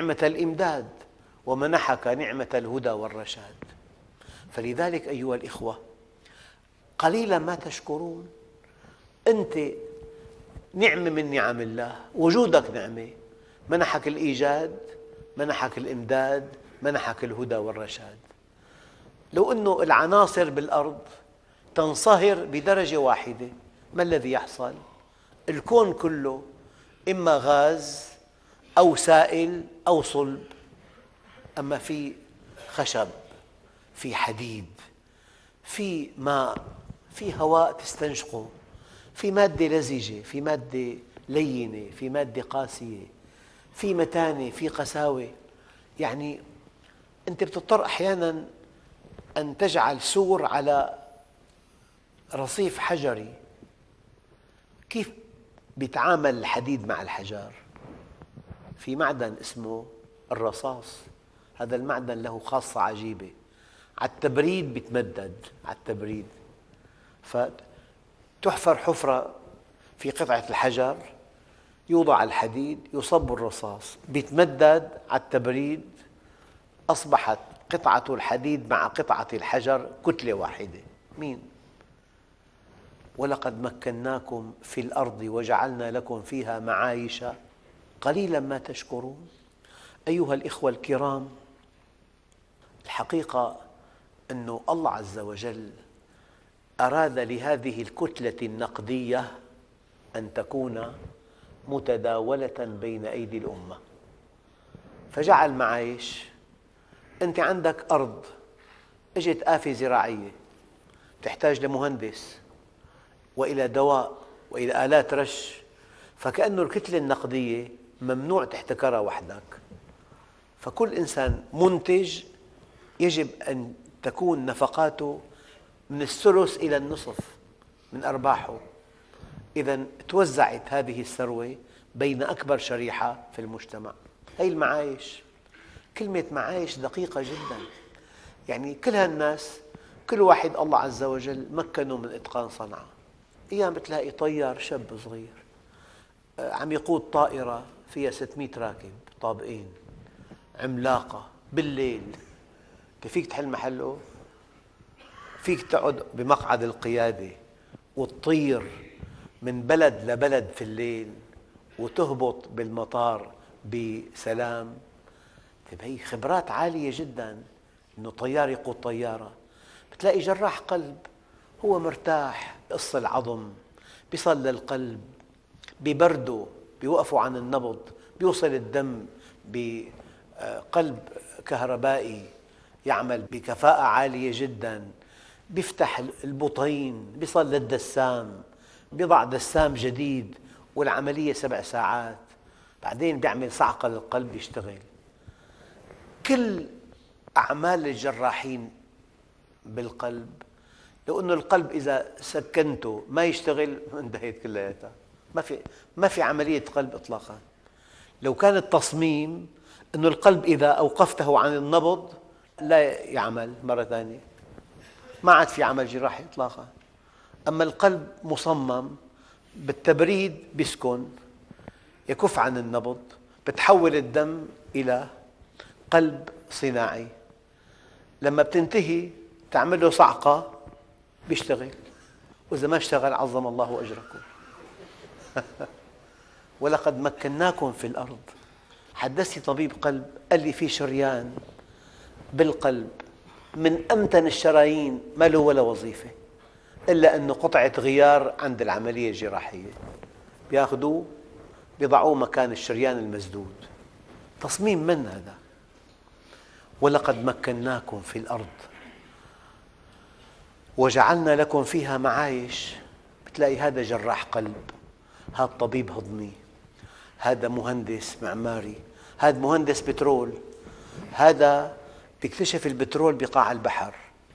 نعمة الإمداد ومنحك نعمة الهدى والرشاد. فلذلك أيها الإخوة قليلا ما تشكرون. أنت نعمة من نعم الله، وجودك نعمة، منحك الإيجاد، منحك الإمداد، منحك الهدى والرشاد. لو أن العناصر بالأرض تنصهر بدرجة واحدة ما الذي يحصل؟ الكون كله إما غاز أو سائل أو صلب. أما في خشب، في حديد، في ماء، في هواء تستنشقه، في مادة لزجة، في مادة لينة، في مادة قاسية، في متانة، في قساوة. يعني أنت بتضطر أحياناً أن تجعل سور على رصيف حجري. كيف بيتعامل الحديد مع الحجار؟ في معدن اسمه الرصاص، هذا المعدن له خاصة عجيبة، على التبريد بيتمدد، على التبريد. فتحفر حفرة في قطعة الحجر، يوضع الحديد، يصب الرصاص، بيتمدد على التبريد، أصبحت قطعة الحديد مع قطعة الحجر كتلة واحدة. مين؟ ولقد مكناكم في الأرض وجعلنا لكم فيها معايش قليلا ما تشكرون. أيها الإخوة الكرام، الحقيقة أن الله عز وجل أراد لهذه الكتلة النقدية أن تكون متداولة بين أيدي الأمة، فجعل معايش. أنت عندك أرض، أجت آفة زراعية تحتاج لمهندس وإلى دواء وإلى آلات رش، فكأنه الكتلة النقدية ممنوع تحتكرها وحدك. فكل إنسان منتج يجب أن تكون نفقاته من الثلث إلى النصف من أرباحه. إذن توزعت هذه الثروة بين أكبر شريحة في المجتمع. هذه المعايش. كلمة معايش دقيقة جدا، يعني كل هالناس، كل واحد الله عز وجل مكنه من إتقان صنعة. أيام بتلاقي طيار شاب صغير عم يقود طائرة فيها 600 راكب، طابقين، عملاقة، بالليل. فيك تحل محله؟ فيك تقعد بمقعد القيادة وتطير من بلد لبلد في الليل وتهبط بالمطار بسلام؟ هي خبرات عالية جدا إنه طيار يقود طيارة. بتلاقي جراح قلب، هو مرتاح، بقص العظم، بيصل للقلب، ببرده، بيوقفوا عن النبض، بيوصل الدم بقلب كهربائي يعمل بكفاءة عالية جدا، بيفتح البطين، بيصل للدسام، بيضع دسام جديد، والعملية 7 ساعات. بعدين بيعمل صعقة للقلب يشتغل. كل أعمال الجراحين بالقلب، لو أن القلب إذا سكنته ما يشتغل انتهت كلياتها، ما في عملية قلب إطلاقا. لو كان التصميم أن القلب إذا أوقفته عن النبض لا يعمل مرة ثانية، ما عاد في عمل جراحي إطلاقا. أما القلب مصمم بالتبريد، بيسكن، يكف عن النبض، بتحول الدم إلى قلب صناعي. لما بتنتهي تعمل له صعقة بيشتغل، وإذا ما اشتغل عظم الله أجركم. ولقد مكناكم في الأرض. حدثني طبيب قلب قال لي في شريان بالقلب من أمتن الشرايين ما له ولا وظيفة إلا أنه قطعة غيار عند العملية الجراحية، بيأخذوه بيضعوه مكان الشريان المسدود. تصميم من هذا؟ ولقد مكناكم في الأرض وجعلنا لكم فيها معايش. بتلاقي هذا جراح قلب، هذا طبيب هضمي، هذا مهندس معماري، هذا مهندس بترول، هذا بيكتشف البترول بقاع البحر،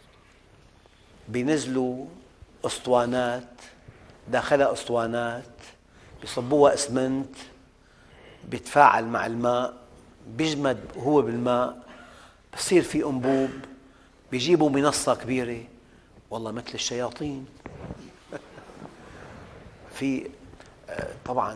بينزلوا أسطوانات، داخلها أسطوانات، بيصبوها أسمنت، بيتفاعل مع الماء، بيجمد هو بالماء، بصير في أنبوب، بيجيبوا منصة كبيرة، والله مثل الشياطين. في طبعا